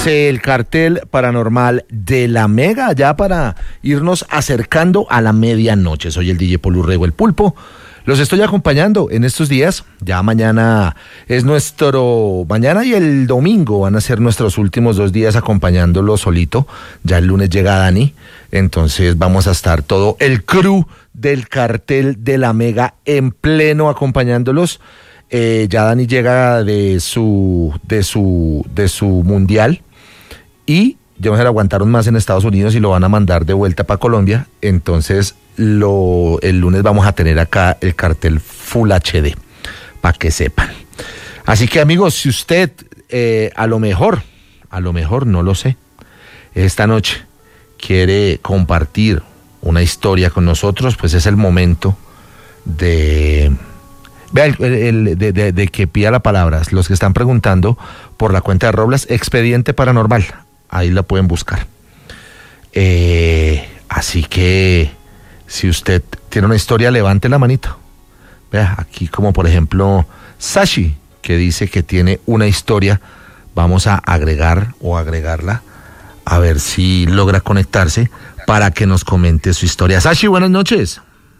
Dice el cartel paranormal de la Mega, ya para irnos acercando a la medianoche. Soy el DJ Paul Urrego, el Pulpo. Los estoy acompañando en estos días. Ya mañana es mañana y el domingo van a ser nuestros últimos 2 días acompañándolo solito. Ya el lunes llega Dani. Entonces vamos a estar todo el crew del cartel de la Mega en pleno acompañándolos. Ya Dani llega de su mundial y ya no se lo aguantaron más en Estados Unidos y lo van a mandar de vuelta para Colombia. Entonces el lunes vamos a tener acá el cartel Full HD, para que sepan. Así que amigos, si usted a lo mejor, no lo sé, esta noche quiere compartir una historia con nosotros, pues es el momento de... Vea, de que pida la palabra. Los que están preguntando por la cuenta de Robles, Expediente Paranormal, ahí la pueden buscar. Así que si usted tiene una historia, levante la manita. Vea, aquí como por ejemplo Sashi, que dice que tiene una historia. Vamos a agregarla, a ver si logra conectarse para que nos comente su historia. Sashi, buenas noches.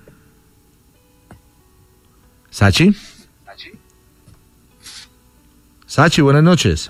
Sachi, buenas noches.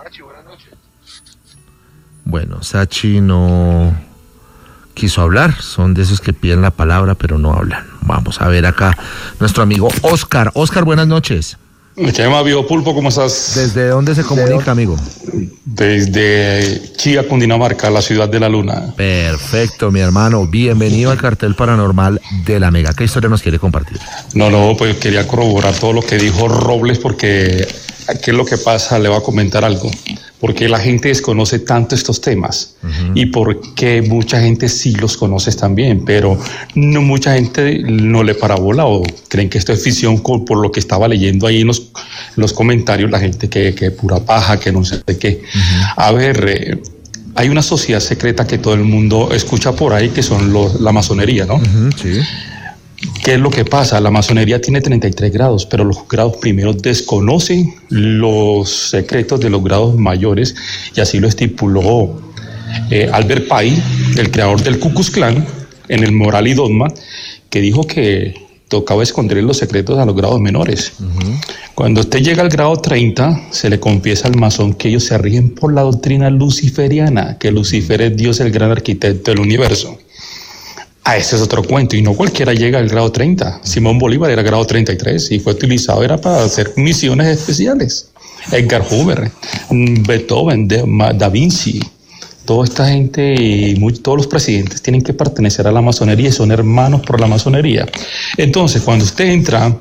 Bueno, Sachi no quiso hablar, son de esos que piden la palabra pero no hablan. Vamos a ver acá nuestro amigo Oscar. Oscar, buenas noches. Me llama Vivo Pulpo, ¿cómo estás? ¿Desde dónde se comunica, amigo? Desde Chía, Cundinamarca, la ciudad de la luna. Perfecto, mi hermano. Bienvenido al cartel paranormal de la Mega. ¿Qué historia nos quiere compartir? No, pues quería corroborar todo lo que dijo Robles, porque ¿qué es lo que pasa? Le voy a comentar algo. ¿Por qué la gente desconoce tanto estos temas? Y por qué mucha gente sí los conoce también, pero no mucha gente no le para bola o creen que esto es ficción por lo que estaba leyendo ahí en los comentarios, la gente que pura paja, que no sé de qué. A ver, hay una sociedad secreta que todo el mundo escucha por ahí, que son la masonería, ¿no? Sí. ¿Qué es lo que pasa? La masonería tiene 33 grados, pero los grados primeros desconocen los secretos de los grados mayores, y así lo estipuló Albert Pay, el creador del Ku Klux Klan, en el Moral y Dogma, que dijo que tocaba esconder los secretos a los grados menores. Cuando usted llega al grado 30, se le confiesa al masón que ellos se rigen por la doctrina luciferiana, que Lucifer es Dios, el gran arquitecto del universo. Ese es otro cuento, y no cualquiera llega al grado 30. Simón Bolívar era grado 33 y fue utilizado era para hacer misiones especiales. Edgar Hoover, Beethoven, Da Vinci, toda esta gente y todos los presidentes tienen que pertenecer a la masonería y son hermanos por la masonería. Entonces, cuando usted entra,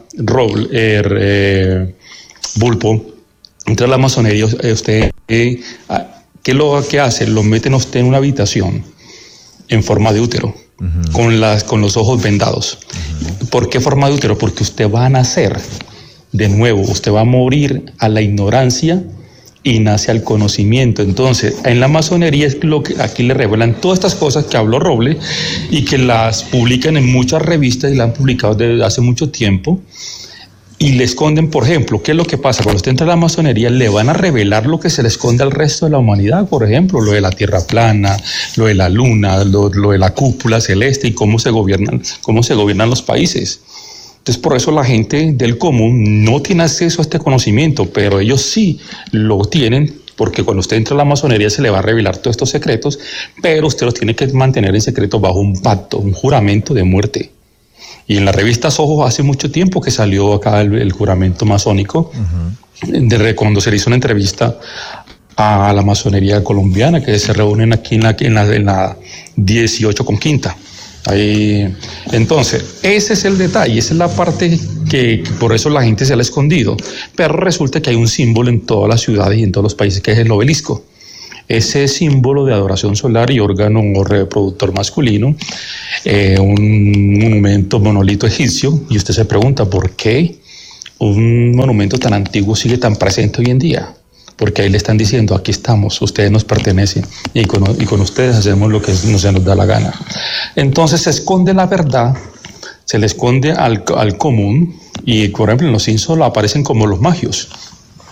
Bulpo, entra a la masonería, usted, ¿qué es lo que hace? Lo meten a usted en una habitación en forma de útero. Con los ojos vendados. ¿Por qué forma de útero? Porque usted va a nacer de nuevo, usted va a morir a la ignorancia y nace al conocimiento. Entonces, en la masonería es lo que aquí le revelan todas estas cosas que habló Roble y que las publican en muchas revistas y las han publicado desde hace mucho tiempo. Y le esconden, por ejemplo, ¿qué es lo que pasa? Cuando usted entra a la masonería, le van a revelar lo que se le esconde al resto de la humanidad, por ejemplo, lo de la tierra plana, lo de la luna, lo de la cúpula celeste y cómo se gobiernan los países. Entonces, por eso la gente del común no tiene acceso a este conocimiento, pero ellos sí lo tienen, porque cuando usted entra a la masonería se le va a revelar todos estos secretos, pero usted los tiene que mantener en secreto bajo un pacto, un juramento de muerte. Y en la revista Soho hace mucho tiempo que salió acá el juramento masónico, cuando se le hizo una entrevista a la masonería colombiana, que se reúnen aquí en la 18 con quinta. Ahí. Entonces, ese es el detalle, esa es la parte que por eso la gente se la ha escondido. Pero resulta que hay un símbolo en todas las ciudades y en todos los países, que es el obelisco. Ese símbolo de adoración solar y órgano reproductor masculino, un monumento monolito egipcio, y usted se pregunta por qué un monumento tan antiguo sigue tan presente hoy en día. Porque ahí le están diciendo, aquí estamos, ustedes nos pertenecen y con ustedes hacemos lo que se nos da la gana. Entonces se esconde la verdad, se le esconde al común, y por ejemplo en los Simpsons aparecen como los magios.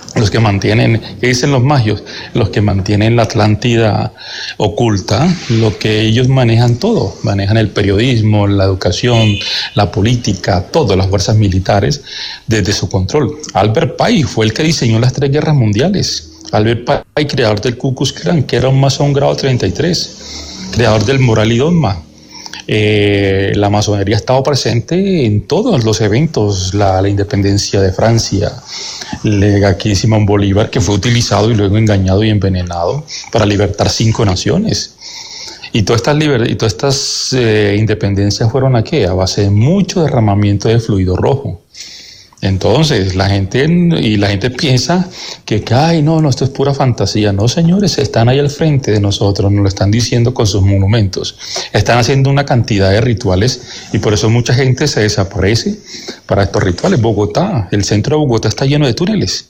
los que mantienen, ¿qué dicen los magios? Los que mantienen la Atlántida oculta, lo que ellos manejan todo, manejan el periodismo, la educación, la política, todas las fuerzas militares desde su control. Albert Pike fue el que diseñó las 3 guerras mundiales. Albert Pike, creador del Ku Klux Klan, que era un masón grado 33, creador del Moral y Dogma. La masonería ha estado presente en todos los eventos, la independencia de Francia, aquí Simón Bolívar, que fue utilizado y luego engañado y envenenado para libertar 5 naciones. Y todas estas independencias fueron ¿a qué? A base de mucho derramamiento de fluido rojo. Entonces la gente piensa que ay no, esto es pura fantasía. No, señores, están ahí al frente de nosotros, nos lo están diciendo con sus monumentos. Están haciendo una cantidad de rituales y por eso mucha gente se desaparece para estos rituales. Bogotá, el centro de Bogotá está lleno de túneles.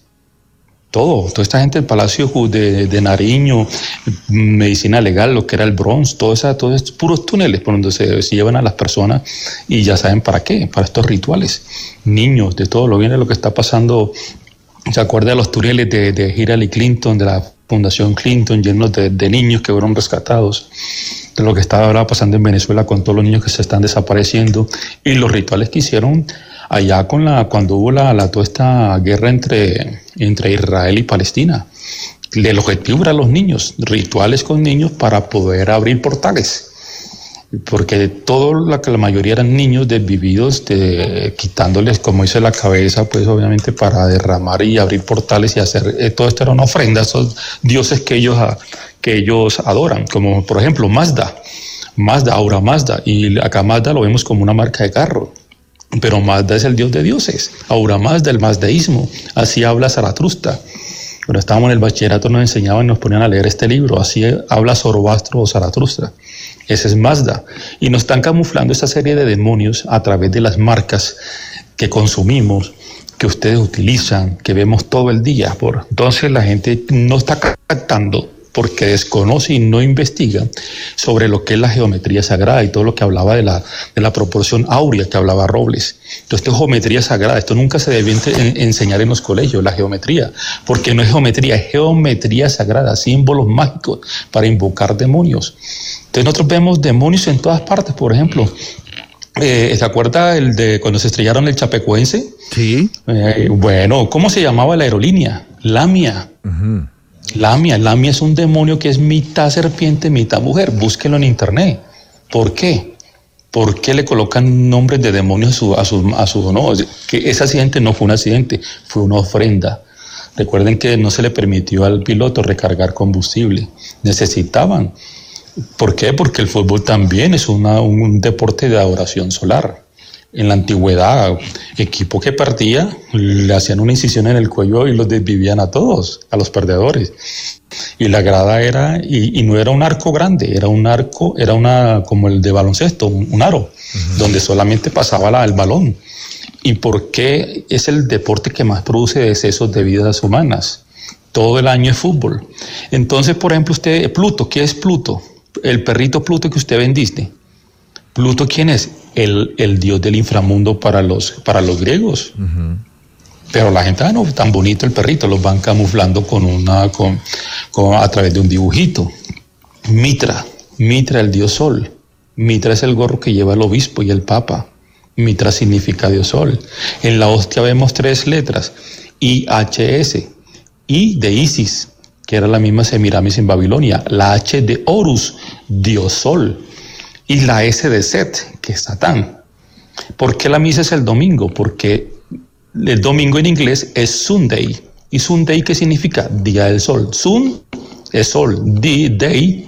Toda esta gente del Palacio de Nariño, medicina legal, lo que era el Bronx, todo estos puros túneles por donde se llevan a las personas y ya saben para qué, para estos rituales. Niños, de todo lo viene lo que está pasando. ¿Se acuerda de los túneles de Hillary Clinton, de la Fundación Clinton, llenos de niños que fueron rescatados? De lo que está ahora pasando en Venezuela con todos los niños que se están desapareciendo y los rituales que hicieron allá cuando hubo toda esta guerra entre Israel y Palestina. El objetivo era los niños, rituales con niños para poder abrir portales. Porque la mayoría eran niños desvividos, quitándoles, como dice, la cabeza, pues obviamente para derramar y abrir portales y hacer, todo esto era una ofrenda a esos dioses que ellos adoran, como por ejemplo Mazda, Ahura Mazda, y acá Mazda lo vemos como una marca de carro. Pero Mazda es el dios de dioses, Ahura Mazda, el mazdeísmo, así habla Zaratustra. Cuando estábamos en el bachillerato nos enseñaban y nos ponían a leer este libro, así habla Zoroastro o Zaratustra. Ese es Mazda. Y nos están camuflando esta serie de demonios a través de las marcas que consumimos, que ustedes utilizan, que vemos todo el día. Entonces la gente no está captando porque desconoce y no investiga sobre lo que es la geometría sagrada y todo lo que hablaba de la proporción áurea que hablaba Robles. Entonces, esto es geometría sagrada, esto nunca se debe enseñar en los colegios, la geometría, porque no es geometría, es geometría sagrada, símbolos mágicos para invocar demonios. Entonces nosotros vemos demonios en todas partes, por ejemplo. ¿Se acuerda el de cuando se estrellaron el Chapecoense? Sí. Bueno, ¿cómo se llamaba la aerolínea? Lamia. Uh-huh. Lamia es un demonio que es mitad serpiente, mitad mujer. Búsquenlo en internet. ¿Por qué? ¿Por qué le colocan nombres de demonios a su no? Que ese accidente no fue un accidente, fue una ofrenda. Recuerden que no se le permitió al piloto recargar combustible. Necesitaban. ¿Por qué? Porque el fútbol también es un deporte de adoración solar. En la antigüedad, equipo que perdía, le hacían una incisión en el cuello y los desvivían a todos, a los perdedores. Y la grada era, y no era un arco grande, era un arco, como el de baloncesto, un aro, uh-huh, donde solamente pasaba el balón. ¿Y por qué es el deporte que más produce decesos de vidas humanas? Todo el año es fútbol. Entonces, por ejemplo, Pluto, ¿qué es Pluto? El perrito Pluto que usted ve en Disney. ¿Pluto quién es? El dios del inframundo para los griegos. Uh-huh. Pero la gente, no, tan bonito el perrito, los van camuflando a través de un dibujito. Mitra, el dios sol. Mitra es el gorro que lleva el obispo y el papa. Mitra significa dios sol. En la hostia vemos 3 letras, IHS, I de Isis, que era la misma Semiramis en Babilonia, la H de Horus, dios sol, y la S de Set, que es Satán. ¿Por qué la misa es el domingo? Porque el domingo en inglés es Sunday. ¿Y Sunday qué significa? Día del sol. Sun es sol, day,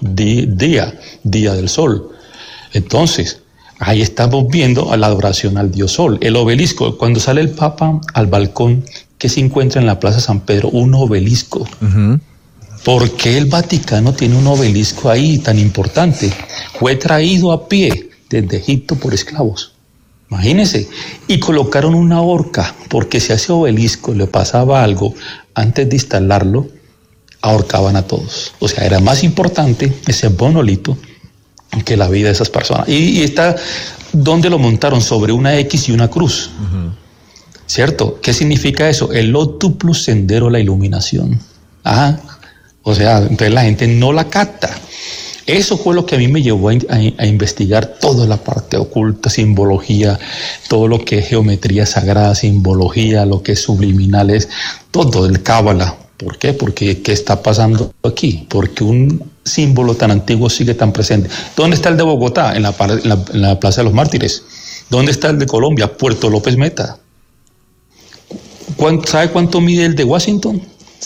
día del sol. Entonces, ahí estamos viendo a la adoración al dios sol. El obelisco, cuando sale el Papa al balcón, ¿qué se encuentra en la Plaza San Pedro? Un obelisco. Uh-huh. ¿Por qué el Vaticano tiene un obelisco ahí tan importante? Fue traído a pie desde Egipto por esclavos. Imagínense. Y colocaron una horca, porque si a ese obelisco le pasaba algo, antes de instalarlo, ahorcaban a todos. O sea, era más importante ese monolito que la vida de esas personas. Y está, ¿dónde lo montaron? Sobre una X y una cruz. Uh-huh. ¿cierto? ¿Qué significa eso? El óctuplo sendero, la iluminación. Ajá. O sea, entonces la gente no la capta. Eso fue lo que a mí me llevó a investigar toda la parte oculta, simbología, todo lo que es geometría sagrada, simbología, lo que es subliminales, todo el cábala. ¿Por qué? Porque ¿qué está pasando aquí? Porque un símbolo tan antiguo sigue tan presente. ¿Dónde está el de Bogotá? En la Plaza de los Mártires. ¿Dónde está el de Colombia? Puerto López Meta. ¿Sabe cuánto mide el de Washington?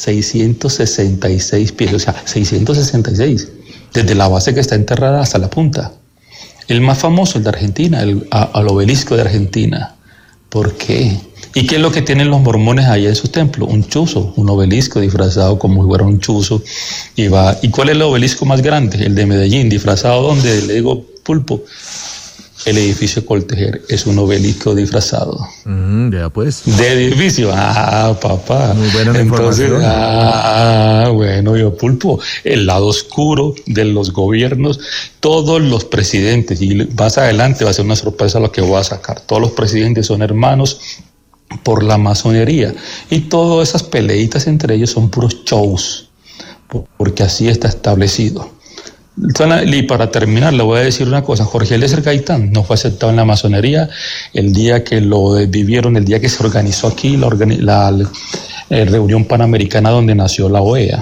666 pies, o sea, 666. Desde la base que está enterrada hasta la punta. El más famoso, el de Argentina, al obelisco de Argentina. ¿Por qué? ¿Y qué es lo que tienen los mormones allá en su templo? Un chuzo, un obelisco disfrazado como si fuera un chuzo. ¿Y cuál es el obelisco más grande? El de Medellín, disfrazado ¿dónde? Le digo, Pulpo. El edificio Coltejer es un obelisco disfrazado. Ya pues. De edificio. Papá. Muy buena Entonces, información. bueno, yo Pulpo, el lado oscuro de los gobiernos, todos los presidentes, y más adelante va a ser una sorpresa lo que voy a sacar, todos los presidentes son hermanos por la masonería, y todas esas peleitas entre ellos son puros shows, porque así está establecido. Y para terminar, le voy a decir una cosa. Jorge Eliezer Gaitán no fue aceptado en la masonería el día que lo vivieron, el día que se organizó aquí la reunión panamericana donde nació la OEA.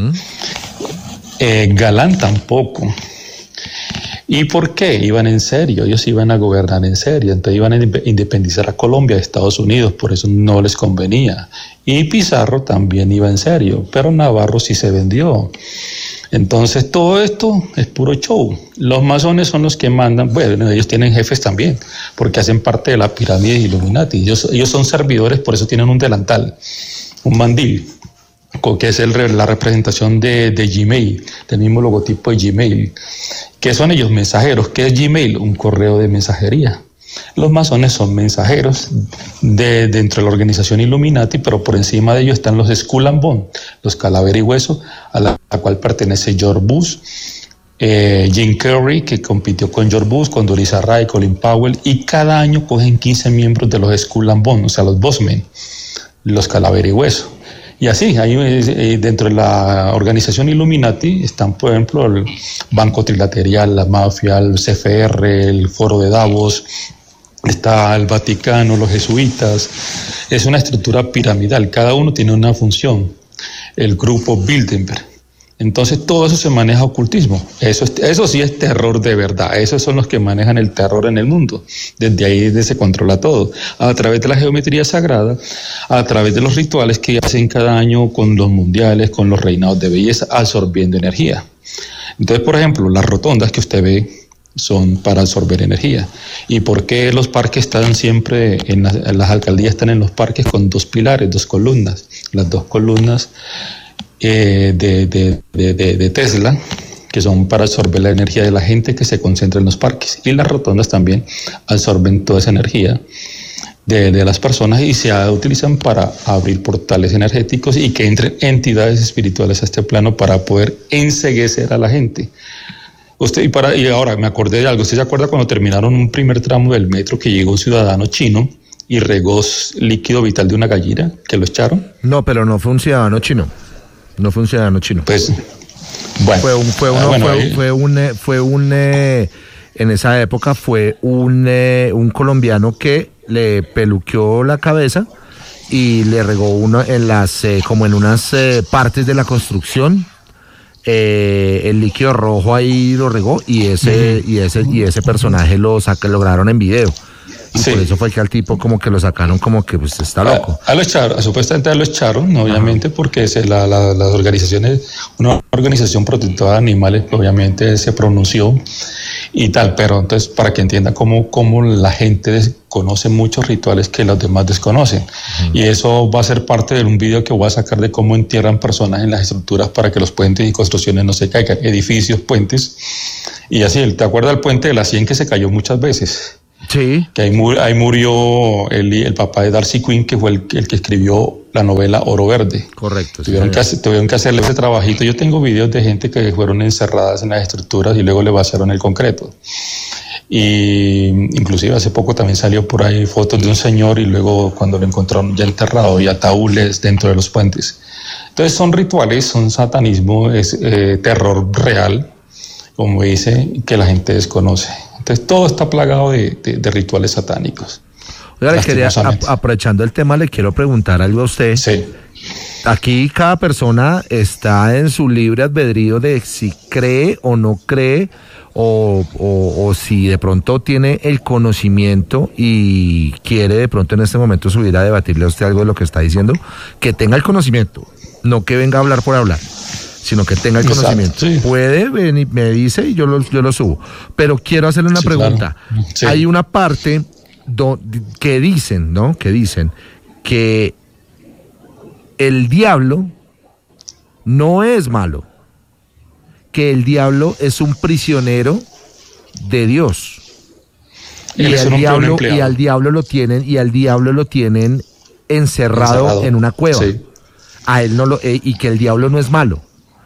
Galán tampoco. ¿Y por qué? Iban en serio, ellos iban a gobernar en serio, entonces iban a independizar a Colombia de Estados Unidos, por eso no les convenía. Y Pizarro también iba en serio, pero Navarro sí se vendió. Entonces todo esto es puro show. Los masones son los que mandan, bueno, ellos tienen jefes también, porque hacen parte de la pirámide de Illuminati. Ellos son servidores, por eso tienen un delantal, un mandil, que es la representación de Gmail, del mismo logotipo de Gmail. ¿Qué son ellos? Mensajeros. ¿Qué es Gmail? Un correo de mensajería. Los masones son mensajeros dentro de la organización Illuminati, pero por encima de ellos están los Skull and Bone, los Calavera y Hueso, a la cual pertenece George Bush, Jim Carrey, que compitió con George Bush, con Doris Ray, Colin Powell, y cada año cogen 15 miembros de los Skull and Bone, o sea, los Bossmen, los Calavera y Hueso. Y así, dentro de la organización Illuminati están, por ejemplo, el Banco Trilateral, la mafia, el CFR, el Foro de Davos, está el Vaticano, los jesuitas. Es una estructura piramidal, cada uno tiene una función. El grupo Bilderberg. Entonces todo eso se maneja ocultismo. Eso sí es terror de verdad. Esos son los que manejan el terror en el mundo. Desde ahí se controla todo. A través de la geometría sagrada, a través de los rituales que hacen cada año con los mundiales, con los reinados de belleza, absorbiendo energía. Entonces, por ejemplo, las rotondas que usted ve son para absorber energía. ¿Y por qué los parques están siempre, las alcaldías están en los parques con dos pilares, dos columnas? Las dos columnas de Tesla, que son para absorber la energía de la gente que se concentra en los parques, y las rotondas también absorben toda esa energía de las personas y se utilizan para abrir portales energéticos y que entren entidades espirituales a este plano para poder enceguecer a la gente. Y ahora me acordé de algo. ¿Usted se acuerda cuando terminaron un primer tramo del metro que llegó un ciudadano chino y regó líquido vital de una gallina, que lo echaron? No, pero no fue un ciudadano chino. No fue un ciudadano chino. Pues, bueno. En esa época fue un colombiano que le peluqueó la cabeza y le regó uno en como en unas partes de la construcción. El líquido rojo ahí lo regó y ese personaje lo lograron en video. Y sí, por eso fue que al tipo como que lo sacaron como que pues está loco. Lo echaron, supuestamente lo echaron, obviamente, porque las organizaciones, una organización protectora de animales, obviamente se pronunció y tal, pero entonces para que entienda cómo la gente conoce muchos rituales que los demás desconocen. Y eso va a ser parte de un video que voy a sacar de cómo entierran personas en las estructuras para que los puentes y construcciones no se caigan, edificios, puentes, y así. ¿Te acuerdas del puente de la 100 que se cayó muchas veces? Sí. Que ahí murió el papá de Darcy Quinn, que fue el que escribió la novela Oro Verde. Correcto. Tuvieron que hacerle ese trabajito. Yo tengo videos de gente que fueron encerradas en las estructuras y luego le vaciaron el concreto. Y inclusive hace poco también salió por ahí fotos de un señor y luego cuando lo encontraron ya enterrado y ataúdes dentro de los puentes. Entonces son rituales, son satanismo, es terror real, como dice, que la gente desconoce. Entonces todo está plagado de rituales satánicos. Oiga, le quería, aprovechando el tema, le quiero preguntar algo a usted. Sí. Aquí cada persona está en su libre albedrío de si cree o no cree, o si de pronto tiene el conocimiento y quiere de pronto en este momento subir a debatirle a usted algo de lo que está diciendo, que tenga el conocimiento, no que venga a hablar por hablar, sino que tenga el conocimiento. Sí. Puede venir, me dice y yo lo subo. Pero quiero hacerle una pregunta. Claro. Sí. Hay una parte que dicen, ¿no? Que dicen que el diablo no es malo, que el diablo es un prisionero de Dios. Y al diablo lo tienen encerrado en una cueva. Sí. A él no y que el diablo no es malo.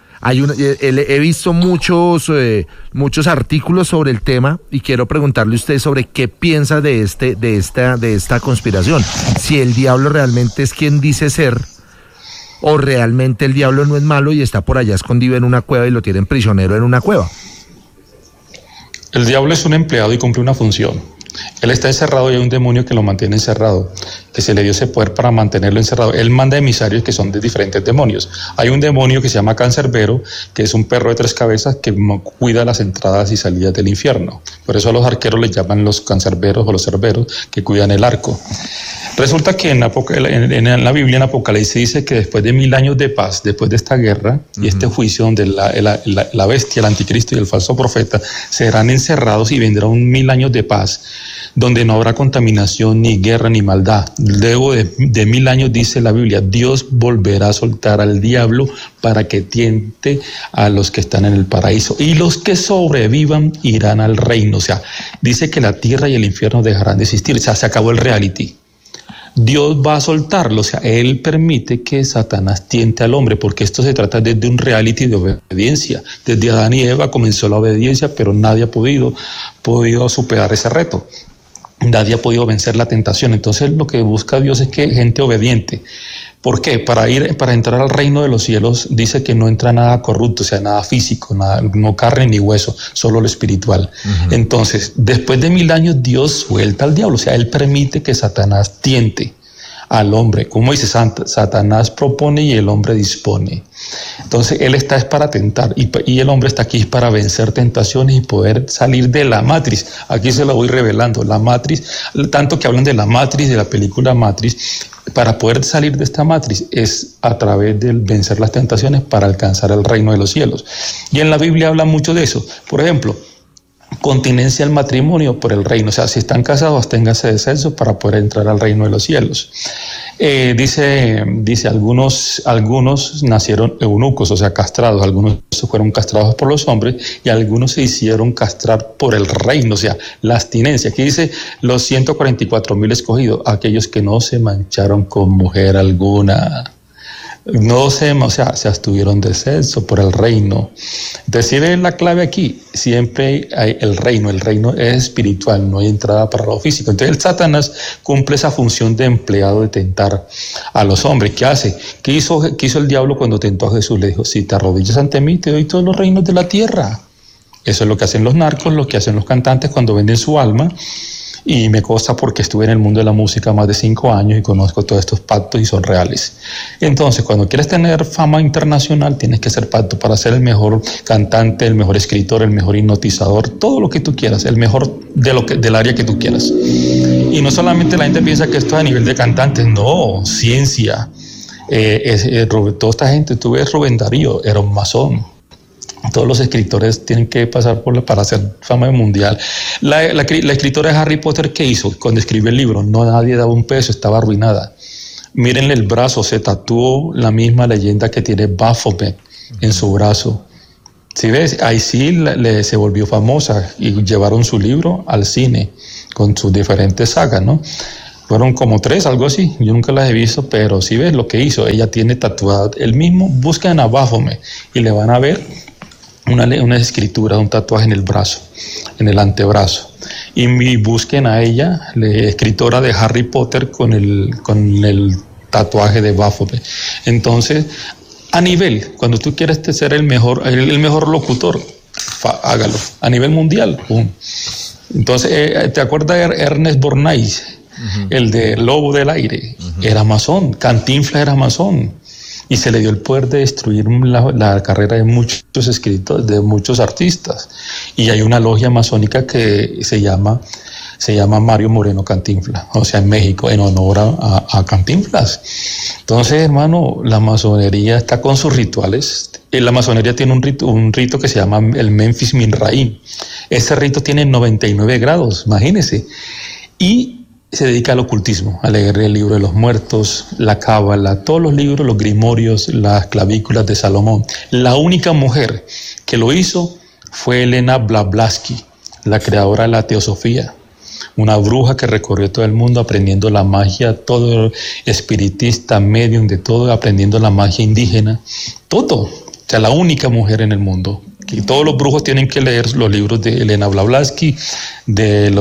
He visto muchos artículos sobre el tema y quiero preguntarle a usted sobre qué piensa de esta conspiración. Si el diablo realmente es quien dice ser, o realmente el diablo no es malo y está por allá escondido en una cueva y lo tienen prisionero en una cueva. El diablo es un empleado y cumple una función. Él está encerrado y hay un demonio que lo mantiene encerrado, que se le dio ese poder para mantenerlo encerrado. Él manda emisarios que son de diferentes demonios. Hay un demonio que se llama Cancerbero, que es un perro de 3 cabezas que cuida las entradas y salidas del infierno. Por eso a los arqueros les llaman los cancerberos o los cerberos, que cuidan el arco. Resulta que en la Biblia, en Apocalipsis, dice que después de 1000 años de paz, después de esta guerra y este juicio donde la bestia, el anticristo y el falso profeta serán encerrados y vendrán 1000 años de paz, donde no habrá contaminación, ni guerra, ni maldad. Luego de 1000 años, dice la Biblia, Dios volverá a soltar al diablo para que tiente a los que están en el paraíso. Y los que sobrevivan irán al reino. O sea, dice que la tierra y el infierno dejarán de existir. O sea, se acabó el reality. Dios va a soltarlo, o sea, Él permite que Satanás tiente al hombre, porque esto se trata desde un reality de obediencia. Desde Adán y Eva comenzó la obediencia, pero nadie ha podido superar ese reto. Nadie ha podido vencer la tentación. Entonces lo que busca Dios es que gente obediente. ¿Por qué? Para entrar al reino de los cielos dice que no entra nada corrupto, o sea, nada físico, nada, no carne ni hueso, solo lo espiritual. Entonces, después de 1000 años, Dios suelta al diablo, o sea, Él permite que Satanás tiente al hombre. Como dice, Satanás propone y el hombre dispone. Entonces, Él está es para tentar y el hombre está aquí para vencer tentaciones y poder salir de la matriz. Aquí se lo voy revelando, la matriz, tanto que hablan de la matriz, de la película Matrix. Para poder salir de esta matriz es a través de vencer las tentaciones para alcanzar el reino de los cielos. Y en la Biblia habla mucho de eso. Por ejemplo, continencia al matrimonio por el reino. O sea, si están casados, absténganse de sexo para poder entrar al reino de los cielos. Dice algunos nacieron eunucos, o sea, castrados. Algunos fueron castrados por los hombres y algunos se hicieron castrar por el reino, o sea, la abstinencia. Aquí dice los 144,000 escogidos, aquellos que no se mancharon con mujer alguna. Se abstuvieron de sexo por el reino. Entonces, si ven la clave aquí, siempre hay el reino es espiritual, no hay entrada para lo físico. Entonces, el Satanás cumple esa función de empleado de tentar a los hombres. ¿Qué hace? ¿Qué hizo el diablo cuando tentó a Jesús? Le dijo, si te arrodillas ante mí, te doy todos los reinos de la tierra. Eso es lo que hacen los narcos, lo que hacen los cantantes cuando venden su alma. Y me consta porque estuve en el mundo de la música más de 5 años y conozco todos estos pactos y son reales. Entonces, cuando quieres tener fama internacional, tienes que hacer pacto para ser el mejor cantante, el mejor escritor, el mejor hipnotizador, todo lo que tú quieras, el mejor del área que tú quieras. Y no solamente la gente piensa que esto es a nivel de cantantes, no, ciencia. Toda esta gente, tú ves Rubén Darío, era un masón. Todos los escritores tienen que pasar para hacer fama mundial. La escritora de Harry Potter, ¿qué hizo cuando escribió el libro? No, nadie daba un peso, estaba arruinada. Mírenle el brazo, se tatuó la misma leyenda que tiene Baphomet en su brazo. ¿Sí ves? Ahí sí se volvió famosa y llevaron su libro al cine con sus diferentes sagas, ¿no? Fueron como 3, algo así. Yo nunca las he visto, pero sí ves lo que hizo. Ella tiene tatuado el mismo. Busquen a Baphomet y le van a ver una escritura, un tatuaje en el brazo, en el antebrazo. Y busquen a ella, la escritora de Harry Potter, con el tatuaje de Baphomet. Entonces, a nivel, cuando tú quieres ser el mejor locutor, hágalo. A nivel mundial, ¡pum! Entonces, ¿te acuerdas de Ernest Borgnine? Uh-huh. El de Lobo del Aire. Uh-huh. Era masón. Cantinflas era masón. Y se le dio el poder de destruir la carrera de muchos escritores, de muchos artistas. Y hay una logia masónica que se llama Mario Moreno Cantinflas, o sea, en México, en honor a Cantinflas. Entonces, hermano, la masonería está con sus rituales. La masonería tiene un rito que se llama el Memphis Minraín. Ese rito tiene 99 grados, imagínense. Y se dedica al ocultismo, a leer el libro de los muertos, la cábala, todos los libros, los grimorios, las clavículas de Salomón. La única mujer que lo hizo fue Elena Blavatsky, la creadora de la teosofía, una bruja que recorrió todo el mundo aprendiendo la magia, todo espiritista, medium, de todo, aprendiendo la magia indígena, todo. O sea, la única mujer en el mundo. Y todos los brujos tienen que leer los libros de Elena Blavatsky, de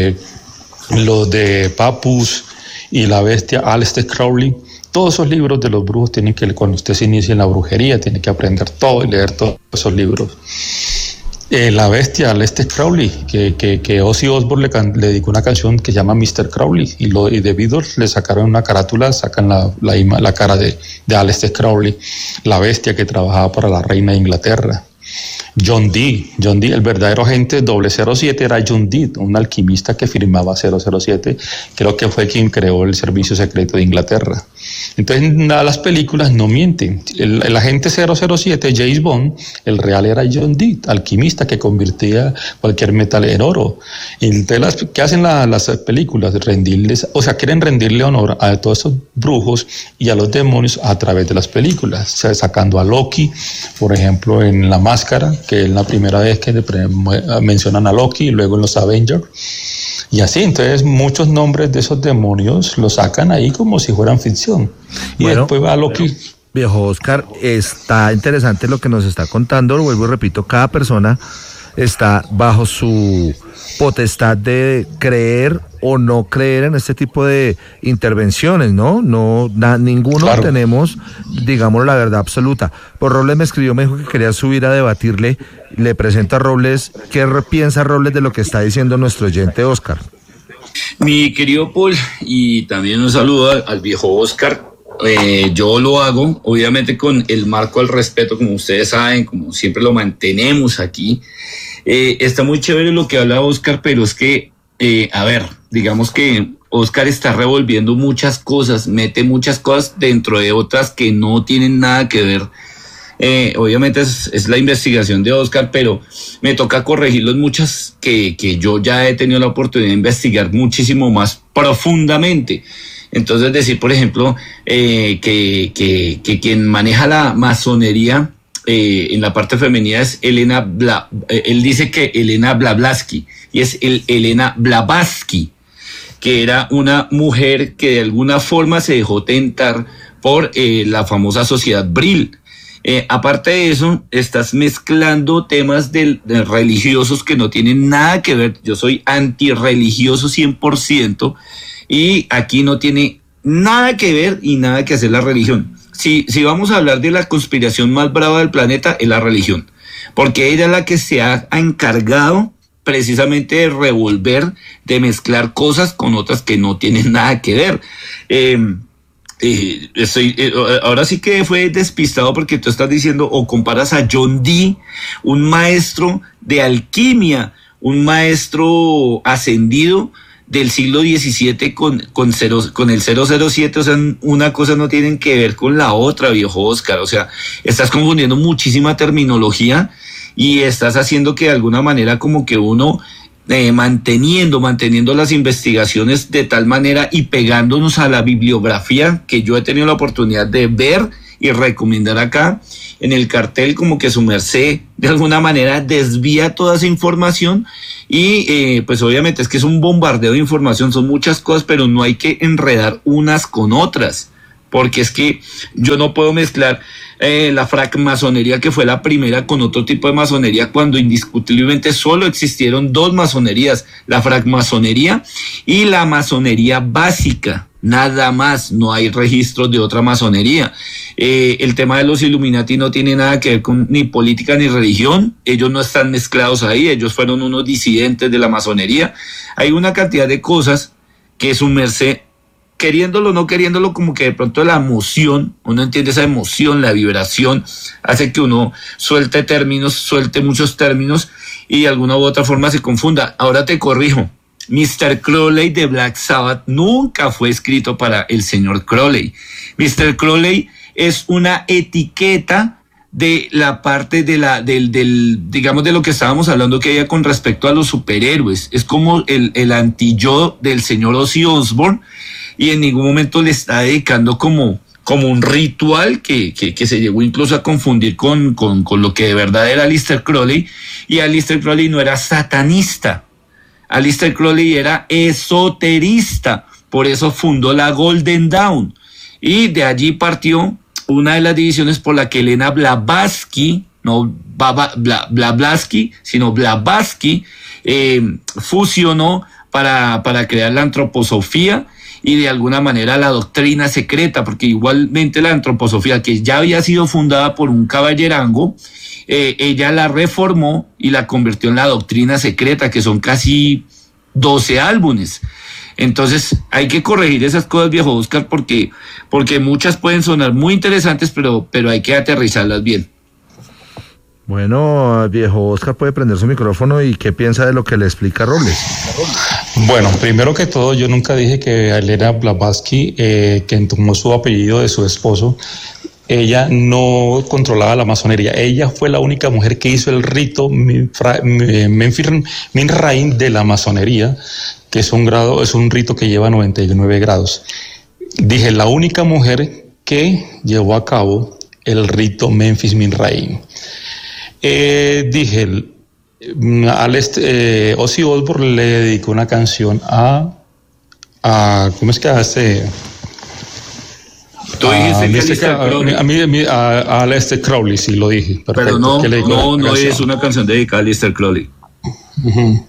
los de Papus y la bestia, Aleister Crowley. Todos esos libros de los brujos tienen que, cuando usted se inicia en la brujería, tiene que aprender todo y leer todos esos libros. La bestia, Aleister Crowley, que Ozzy Osbourne le dedicó una canción que se llama Mr. Crowley, y de Beatles le sacaron una carátula, sacan la cara de Aleister Crowley, la bestia que trabajaba para la reina de Inglaterra. John Dee, el verdadero agente 007 era John Dee, un alquimista que firmaba 007, creo que fue quien creó el servicio secreto de Inglaterra. Entonces, las películas no mienten. El agente 007, James Bond, el real era John Dee, alquimista que convertía cualquier metal en oro. Entonces, ¿qué hacen las películas? Quieren rendirle honor a todos esos brujos y a los demonios a través de las películas, sacando a Loki, por ejemplo, en La Máscara, que es la primera vez que mencionan a Loki, y luego en los Avengers. Y así, entonces muchos nombres de esos demonios los sacan ahí como si fueran ficción. Y bueno, después va Loki. Viejo Oscar, está interesante lo que nos está contando. Lo vuelvo y repito, cada persona está bajo su potestad de creer o no creer en este tipo de intervenciones, ¿no? Ninguno claro. Tenemos, digamos, la verdad absoluta. Por Robles me escribió, me dijo que quería subir a debatirle. Le presento a Robles. ¿Qué piensa Robles de lo que está diciendo nuestro oyente Oscar? Mi querido Paul, y también un saludo al viejo Oscar. Yo lo hago, obviamente, con el marco al respeto, como ustedes saben, como siempre lo mantenemos aquí. Está muy chévere lo que habla Oscar, pero es que, digamos que Oscar está revolviendo muchas cosas, mete muchas cosas dentro de otras que no tienen nada que ver. Obviamente es la investigación de Oscar, pero me toca corregirlos muchas que yo ya he tenido la oportunidad de investigar muchísimo más profundamente. Entonces decir, por ejemplo, que quien maneja la masonería en la parte femenina es él dice que Elena Blavatsky, y es Elena Blavatsky, que era una mujer que de alguna forma se dejó tentar por la famosa sociedad Brill. Aparte de eso, estás mezclando temas de religiosos que no tienen nada que ver. Yo soy antirreligioso 100%, y aquí no tiene nada que ver y nada que hacer la religión. Si vamos a hablar de la conspiración más brava del planeta, es la religión, porque ella es la que se ha encargado precisamente de revolver, de mezclar cosas con otras que no tienen nada que ver. Ahora sí que fue despistado, porque tú estás diciendo o comparas a John Dee, un maestro de alquimia, un maestro ascendido del siglo XVII con el 007, o sea, una cosa no tienen que ver con la otra, viejo Oscar. O sea, estás confundiendo muchísima terminología y estás haciendo que de alguna manera como que uno manteniendo las investigaciones de tal manera y pegándonos a la bibliografía que yo he tenido la oportunidad de ver y recomendar acá en el cartel, como que su merced de alguna manera desvía toda esa información y pues obviamente es que es un bombardeo de información, son muchas cosas, pero no hay que enredar unas con otras. porque es que yo no puedo mezclar la francmasonería, que fue la primera, con otro tipo de masonería, cuando indiscutiblemente solo existieron dos masonerías, la francmasonería y la masonería básica. Nada más, no hay registros de otra masonería. El tema de los Illuminati no tiene nada que ver con ni política ni religión, ellos no están mezclados ahí, ellos fueron unos disidentes de la masonería. Hay una cantidad de cosas que su merced, queriéndolo o no queriéndolo, como que de pronto la emoción, uno entiende esa emoción, la vibración, hace que uno suelte muchos términos y de alguna u otra forma se confunda. Ahora te corrijo. Mr. Crowley de Black Sabbath nunca fue escrito para el señor Crowley. Mr. Crowley es una etiqueta de la parte digamos, de lo que estábamos hablando que había con respecto a los superhéroes. Es como el anti-yo del señor Ozzy Osbourne, y en ningún momento le está dedicando como un ritual que se llegó incluso a confundir con lo que de verdad era Aleister Crowley. Y Aleister Crowley no era satanista. Aleister Crowley era esoterista, por eso fundó la Golden Dawn, y de allí partió una de las divisiones por la que Elena Blavatsky, no Blavatsky, sino Blavatsky, fusionó para crear la antroposofía y de alguna manera la doctrina secreta, porque igualmente la antroposofía, que ya había sido fundada por un caballerango, ella la reformó y la convirtió en la doctrina secreta, que son casi 12 álbumes. Entonces hay que corregir esas cosas, viejo Oscar, porque muchas pueden sonar muy interesantes, pero hay que aterrizarlas bien. Bueno, viejo Oscar puede prender su micrófono. ¿Y qué piensa de lo que le explica Robles? Bueno, primero que todo, yo nunca dije que Elena Blavatsky, que tomó su apellido de su esposo, ella no controlaba la masonería. Ella fue la única mujer que hizo el rito Minrain de la masonería, que es un rito que lleva 99 grados. Dije, la única mujer que llevó a cabo el rito Memphis Minrain. Dije, Ozzy Osbourne le dedicó una canción a ¿cómo es que hace? Tú dijiste a Aleister Crowley, sí lo dije. Perfecto. Pero no es una canción dedicada a Aleister Crowley. Uh-huh.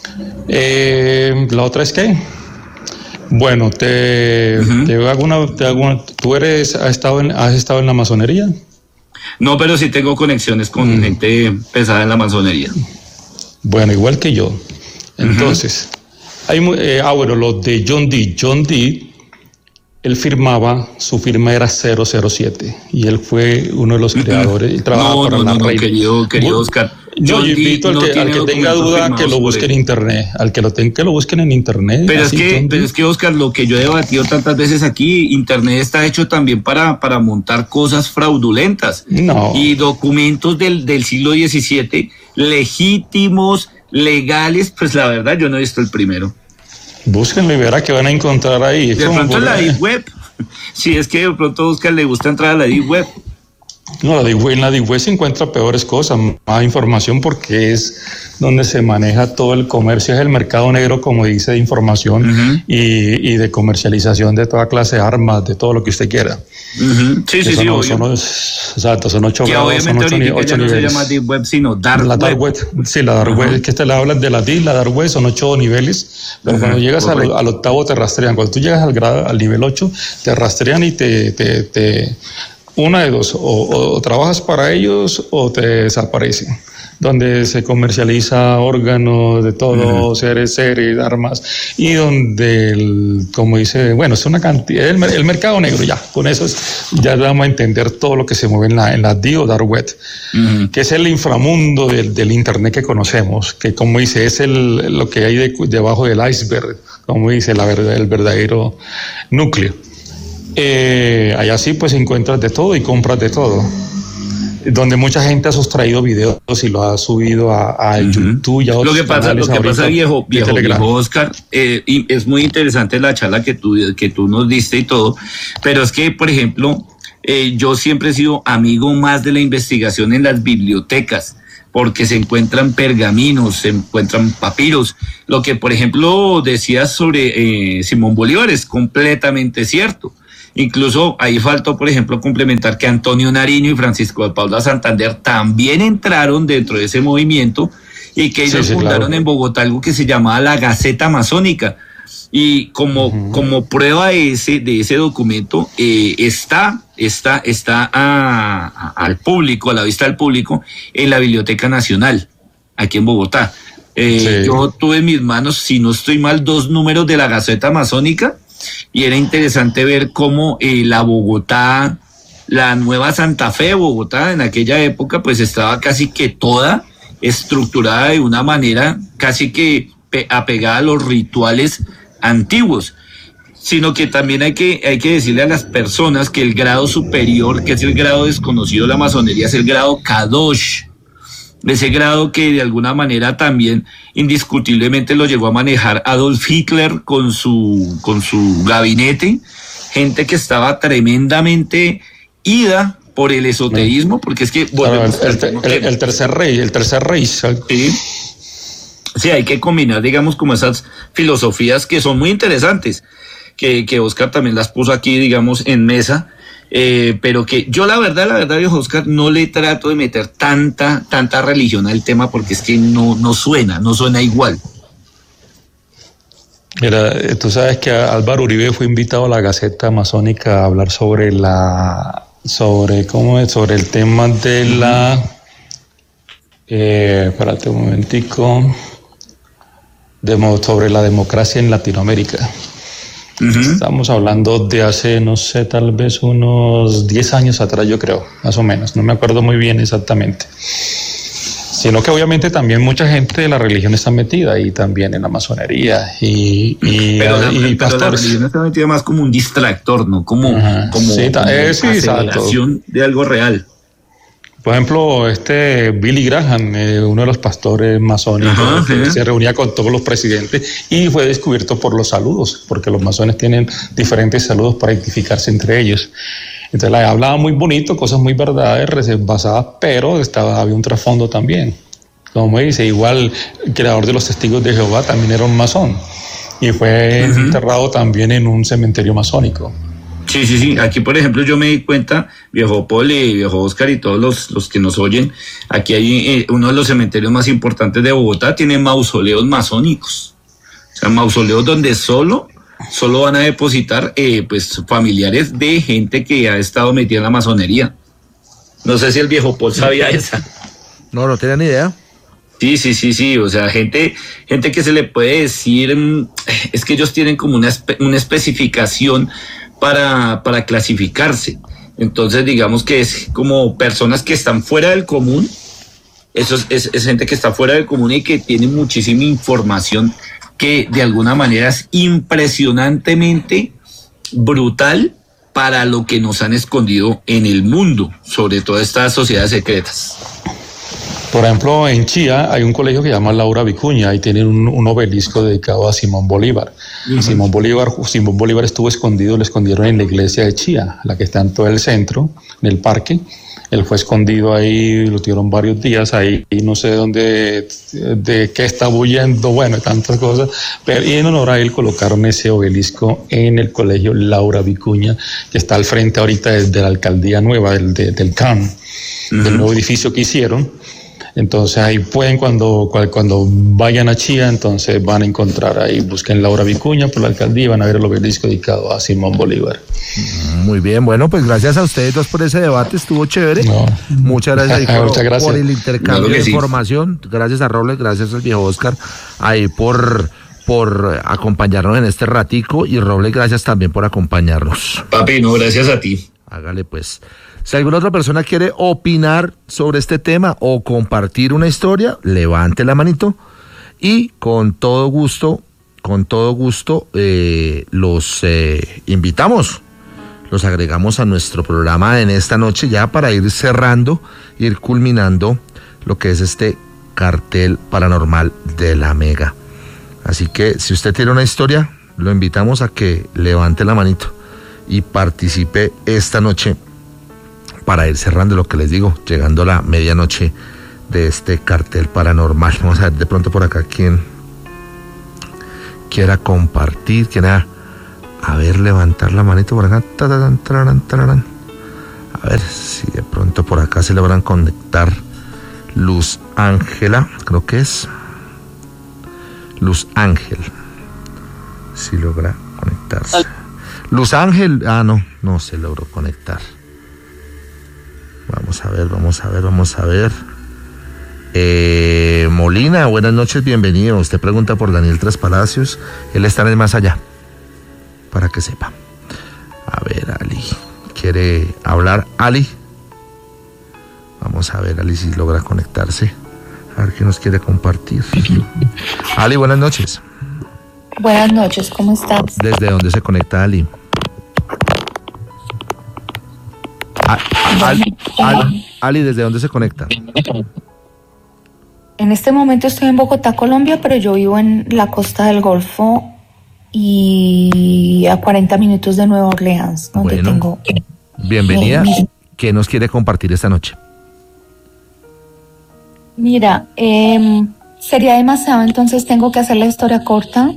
La otra es que, bueno, te hago una. ¿Tú has estado en la masonería? No, pero sí tengo conexiones con gente pesada en la masonería. Bueno, igual que yo. Entonces, bueno, los de John Dee, él su firma era 007, y él fue uno de los creadores y trabajaba para la Reina. Querido Oscar. Yo invito al que tenga duda que lo busque en internet, que lo busquen en internet. Pero es que Oscar, lo que yo he debatido tantas veces aquí, internet está hecho también para montar cosas fraudulentas. No. Y documentos del siglo XVII, legítimos, legales, pues la verdad yo no he visto el primero. Búsquenlo y verá que van a encontrar ahí. De pronto en la Deep Web. Si es que de pronto a Oscar le gusta entrar a la Deep Web. No, en la Deep Web se encuentra peores cosas, más información, porque es donde se maneja todo el comercio, es el mercado negro, como dice, de información y de comercialización de toda clase de armas, de todo lo que usted quiera. Sí, Exacto, son 8 grados, obviamente son 8 niveles. No se llama Deep Web, sino Dark Web. La Dark Web. Sí, la Dark Web, es que le hablan de la Dark Web, son 8 niveles, pero cuando llegas al octavo te rastrean. Cuando tú llegas al nivel 8, te rastrean y te una de dos, o trabajas para ellos o te desaparecen, donde se comercializa órganos de todo, seres, armas, y donde, como dice, bueno, es una cantidad, el mercado negro, ya, con eso ya vamos a entender todo lo que se mueve en la DIO Dark Web, que es el inframundo del Internet que conocemos, que como dice, es lo que hay debajo del iceberg, como dice el verdadero núcleo. Allá sí pues encuentras de todo y compras de todo, donde mucha gente ha sustraído videos y lo ha subido a YouTube y a otros canales. Lo que pasa, viejo Oscar, y es muy interesante la charla que tú nos diste y todo, pero es que, por ejemplo, yo siempre he sido amigo más de la investigación en las bibliotecas, porque se encuentran pergaminos, se encuentran papiros. Lo que, por ejemplo, decías sobre Simón Bolívar es completamente cierto. Incluso ahí faltó, por ejemplo, complementar que Antonio Nariño y Francisco de Paula Santander también entraron dentro de ese movimiento y que ellos fundaron en Bogotá algo que se llamaba la Gaceta Masónica. Y como prueba de ese documento está al público, a la vista del público, en la Biblioteca Nacional, aquí en Bogotá. Yo tuve en mis manos, si no estoy mal, 2 números de la Gaceta Masónica, y era interesante ver cómo la Bogotá, la nueva Santa Fe de Bogotá en aquella época, pues estaba casi que toda estructurada de una manera casi que apegada a los rituales antiguos, sino que también hay que decirle a las personas que el grado superior, que es el grado desconocido de la masonería, es el grado Kadosh, ese grado que de alguna manera también indiscutiblemente lo llegó a manejar Adolf Hitler con su gabinete, gente que estaba tremendamente ida por el esoterismo, porque es que el tercer rey. Sí, hay que combinar, digamos, como esas filosofías que son muy interesantes, que Oscar también las puso aquí, digamos, en mesa, pero que yo la verdad, viejo Oscar, no le trato de meter tanta religión al tema, porque es que no suena igual. Mira, tú sabes que Álvaro Uribe fue invitado a la Gaceta Masónica a hablar sobre el tema de la espérate un momentico, sobre la democracia en Latinoamérica. Estamos hablando de hace, no sé, tal vez unos 10 años atrás, yo creo, más o menos, no me acuerdo muy bien exactamente. Sino que obviamente también mucha gente de la religión está metida y también en la masonería pero la religión está metida más como un distractor, ¿no? Como aceleración de algo real. Por ejemplo, Billy Graham, uno de los pastores masónicos, se reunía con todos los presidentes y fue descubierto por los saludos, porque los masones tienen diferentes saludos para identificarse entre ellos. Entonces hablaba muy bonito, cosas muy verdaderas, basadas, pero había un trasfondo también. Como dice, igual el creador de los Testigos de Jehová también era un masón y fue enterrado también en un cementerio masónico. Sí. Aquí, por ejemplo, yo me di cuenta, viejo Paul y viejo Oscar y todos los que nos oyen, aquí hay uno de los cementerios más importantes de Bogotá, tiene mausoleos masónicos. O sea, mausoleos donde solo van a depositar pues familiares de gente que ha estado metida en la masonería. No sé si el viejo Paul sabía esa. No tenía ni idea. Sí, o sea, gente que se le puede decir, es que ellos tienen como una especificación para clasificarse. Entonces, digamos que es como personas que están fuera del común. Eso es gente que está fuera del común y que tiene muchísima información que de alguna manera es impresionantemente brutal para lo que nos han escondido en el mundo, sobre todo estas sociedades secretas. Por ejemplo, en Chía hay un colegio que se llama Laura Vicuña y tienen un obelisco dedicado a Simón Bolívar. Simón Bolívar estuvo escondido, lo escondieron en la iglesia de Chía, la que está en todo el centro, en el parque. Él fue escondido ahí, lo tuvieron varios días ahí, y no sé de qué está huyendo, bueno, tantas cosas, pero y en honor a él colocaron ese obelisco en el colegio Laura Vicuña, que está al frente ahorita de la alcaldía nueva, del CAN, del nuevo edificio que hicieron. Entonces ahí pueden, cuando vayan a Chía, entonces van a encontrar ahí, busquen Laura Vicuña por la alcaldía y van a ver el obelisco dedicado a Simón Bolívar. Muy bien, bueno, pues gracias a ustedes dos por ese debate, estuvo chévere. Muchas gracias, Muchas gracias por el intercambio de información. Gracias a Robles, gracias al viejo Oscar ahí por acompañarnos en este ratico, y Robles, gracias también por acompañarnos. Papi, no, gracias a ti. Hágale pues. Si alguna otra persona quiere opinar sobre este tema o compartir una historia, levante la manito y con todo gusto los invitamos, los agregamos a nuestro programa en esta noche, ya para ir cerrando, ir culminando lo que es este cartel paranormal de la Mega. Así que si usted tiene una historia, lo invitamos a que levante la manito y participe esta noche, para ir cerrando lo que les digo, llegando a la medianoche de este cartel paranormal. Vamos a ver de pronto por acá quién quiera compartir, quiera A ver, levantar la manito por acá. Tararán, tararán, tararán. A ver si de pronto por acá se logran conectar. Luz Ángela, creo que es. Luz Ángel. Si logra conectarse. Luz Ángel, no se logró conectar. Vamos a ver. Molina, buenas noches, bienvenido. Usted pregunta por Daniel Tres Palacios. Él está en el más allá, para que sepa. A ver, Ali. ¿Quiere hablar, Ali? Vamos a ver, Ali, si logra conectarse. A ver qué nos quiere compartir. Ali, buenas noches. Buenas noches, ¿cómo estás? ¿Desde dónde se conecta Ali? Ali, ¿desde dónde se conecta? En este momento estoy en Bogotá, Colombia, pero yo vivo en la costa del Golfo y a 40 minutos de Nueva Orleans, donde tengo... Bienvenida. ¿Qué nos quiere compartir esta noche? Mira, sería demasiado, entonces tengo que hacer la historia corta.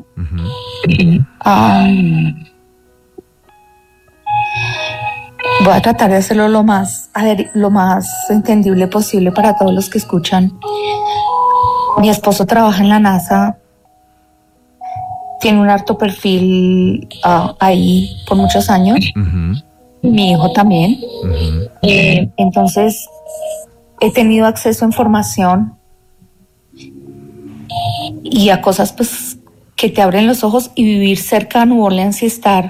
Voy a tratar de hacerlo lo más entendible posible para todos los que escuchan. Mi esposo trabaja en la NASA, tiene un alto perfil ahí por muchos años. Mi hijo también. Entonces he tenido acceso a información y a cosas pues que te abren los ojos, y vivir cerca de Nueva Orleans y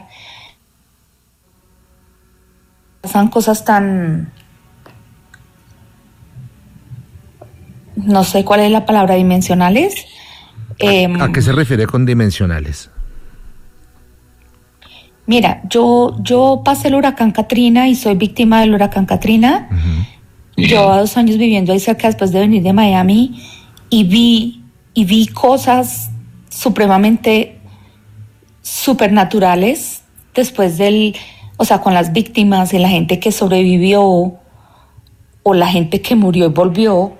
pasan cosas tan, no sé cuál es la palabra, dimensionales. ¿A qué se refiere con dimensionales? Mira, yo pasé el huracán Katrina y soy víctima del huracán Katrina. Llevo 2 años viviendo ahí cerca después de venir de Miami y vi cosas supremamente supernaturales después con las víctimas y la gente que sobrevivió o la gente que murió y volvió.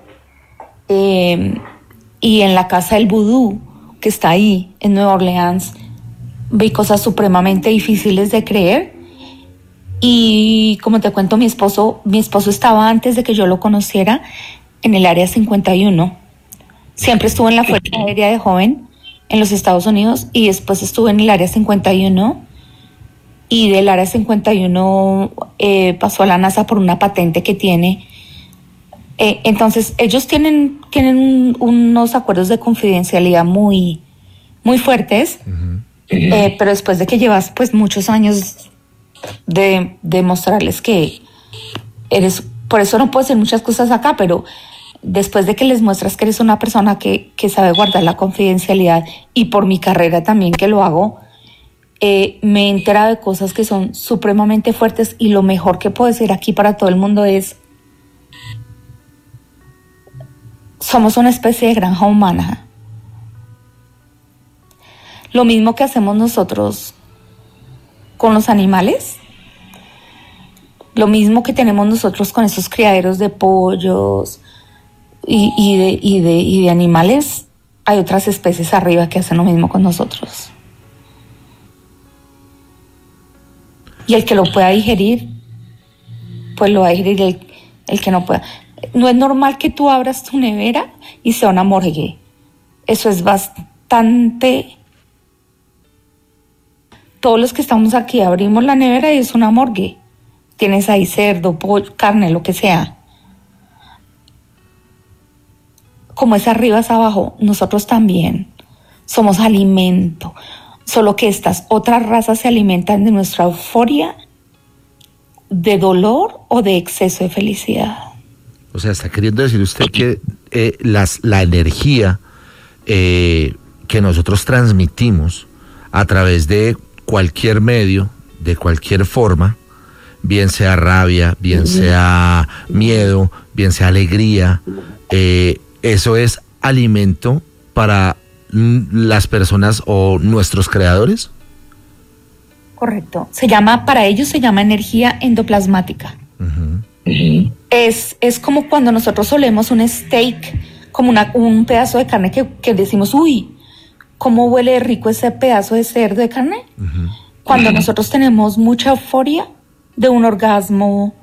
Y en la casa del vudú que está ahí en Nueva Orleans vi cosas supremamente difíciles de creer. Y como te cuento, mi esposo estaba, antes de que yo lo conociera, en el área 51. Siempre estuvo en la Fuerza Aérea de joven en los Estados Unidos y después estuve en el área 51. Y del área 51 pasó a la NASA por una patente que tiene. Entonces ellos tienen unos acuerdos de confidencialidad muy, muy fuertes. Pero después de que llevas pues muchos años de mostrarles que eres, por eso no puedo decir muchas cosas acá, pero después de que les muestras que eres una persona que sabe guardar la confidencialidad, y por mi carrera también que lo hago, me he enterado de cosas que son supremamente fuertes. Y lo mejor que puedo decir aquí para todo el mundo es: somos una especie de granja humana. Lo mismo que hacemos nosotros con los animales, lo mismo que tenemos nosotros con esos criaderos de pollos y de animales, hay otras especies arriba que hacen lo mismo con nosotros. Y el que lo pueda digerir, pues lo va a digerir. El que no pueda. No es normal que tú abras tu nevera y sea una morgue. Eso es bastante... Todos los que estamos aquí abrimos la nevera y es una morgue. Tienes ahí cerdo, pollo, carne, lo que sea. Como es arriba es abajo, nosotros también somos alimento. Solo que estas otras razas se alimentan de nuestra euforia, de dolor o de exceso de felicidad. O sea, está queriendo decir usted que la energía que nosotros transmitimos a través de cualquier medio, de cualquier forma, bien sea rabia, bien sea miedo, bien sea alegría, eso es alimento para las personas o nuestros creadores. Correcto. Para ellos se llama energía endoplasmática. Es como cuando nosotros solemos un steak, como un pedazo de carne que decimos, uy, ¿cómo huele rico ese pedazo de cerdo de carne? cuando nosotros tenemos mucha euforia de un orgasmo